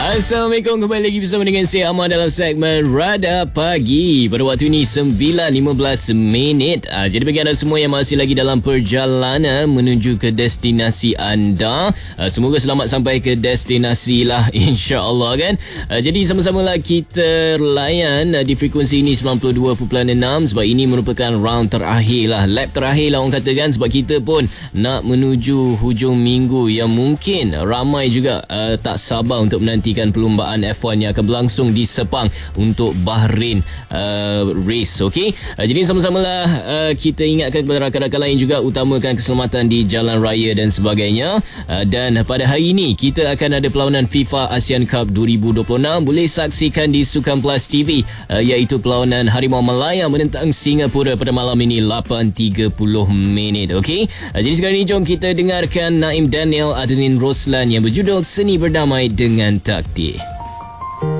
Assalamualaikum, kembali lagi bersama dengan saya Ahmad dalam segmen Radar Pagi. Pada waktu ini 9.15. Jadi bagi anda semua yang masih lagi dalam perjalanan menuju ke destinasi anda, semoga selamat sampai ke destinasi lah, insya-Allah kan. Jadi sama-sama lah kita layan di frekuensi ini 92.6, sebab ini merupakan round terakhir lah, lap terakhir lah orang kata kan, sebab kita pun nak menuju hujung minggu yang mungkin ramai juga tak sabar untuk menantikan perlumbaan F1 yang akan berlangsung di Sepang untuk Bahrain race. Okey, jadi sama-samalah kita ingatkan kepada rakan-rakan lain juga, utamakan keselamatan di jalan raya dan sebagainya. Dan pada hari ini kita akan ada perlawanan FIFA ASEAN Cup 2026. Boleh saksikan di Sukan Plus TV, iaitu perlawanan Harimau Malaya menentang Singapura pada malam ini 8.30. Okey, jadi sekarang ini jom kita dengarkan Naim Daniel Adenin Roslan yang berjudul Seni Berdamai dengan Takdir.